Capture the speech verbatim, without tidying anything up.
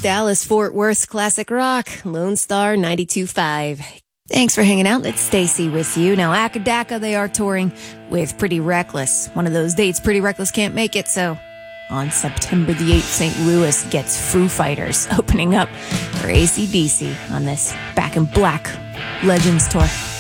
Dallas, Fort Worth classic rock, Lone Star ninety-two point five. Thanks for hanging out. It's Stacy with you. Now, Akadaka, they are touring with Pretty Reckless. One of those dates Pretty Reckless can't make it, so on September the eighth, Saint Louis gets Foo Fighters opening up for A C D C on this Back in Black Legends tour.